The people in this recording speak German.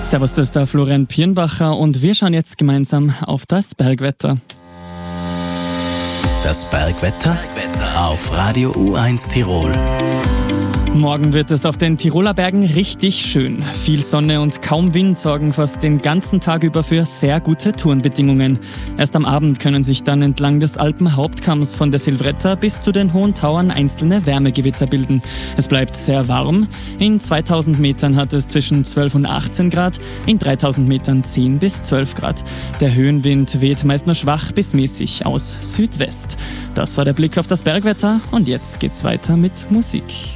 Servus, das ist der Florian Pirnbacher und wir schauen jetzt gemeinsam auf das Bergwetter. Das Bergwetter auf Radio U1 Tirol. Morgen wird es auf den Tiroler Bergen richtig schön. Viel Sonne und kaum Wind sorgen fast den ganzen Tag über für sehr gute Tourenbedingungen. Erst am Abend können sich dann entlang des Alpenhauptkamms von der Silvretta bis zu den Hohen Tauern einzelne Wärmegewitter bilden. Es bleibt sehr warm. In 2000 Metern hat es zwischen 12 und 18 Grad, in 3000 Metern 10 bis 12 Grad. Der Höhenwind weht meist nur schwach bis mäßig aus Südwest. Das war der Blick auf das Bergwetter und jetzt geht's weiter mit Musik.